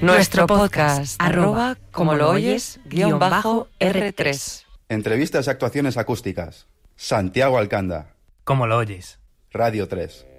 Nuestro podcast, @como lo oyes, _R3. Entrevistas y actuaciones acústicas. Santiago Alcanda. Como lo oyes. Radio 3.